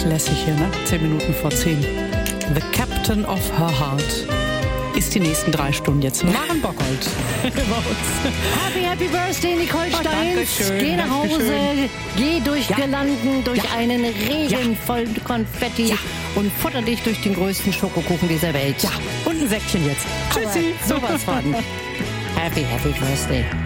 richtig lässig hier, ne? 10 Minuten vor 10. The Captain of Her Heart ist die nächsten 3 Stunden jetzt. Maren Bockholt. Happy Birthday, Nicole Steins. Geh nach Hause, geh durch Girlanden, durch einen Regen voll Konfetti und futter dich durch den größten Schokokuchen dieser Welt. Ja, und ein Säckchen jetzt. Tschüssi. Aber sowas von. Happy Birthday.